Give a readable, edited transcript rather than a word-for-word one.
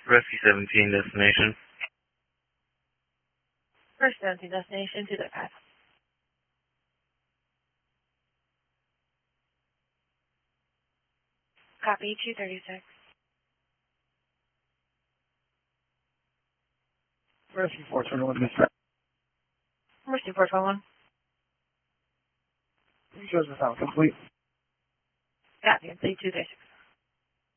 Rescue 17 destination. Rescue 17 destination 235. Copy 236. Rescue 421, dispatch. Rescue 421. Shows the sound complete. Copy, complete 236.